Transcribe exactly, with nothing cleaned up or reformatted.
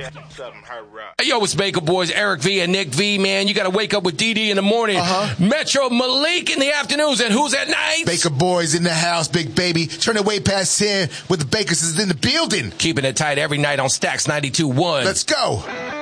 Hey, yo, it's Baker Boys, Eric V and Nick V, man. You got to wake up with D D in the morning. Uh-huh. Metro Malik in the afternoons. And who's at night? Baker Boys in the house, big baby. Turn it way past ten with the Bakers is in the building. Keeping it tight every night on Stacks ninety-two point one. Let's go.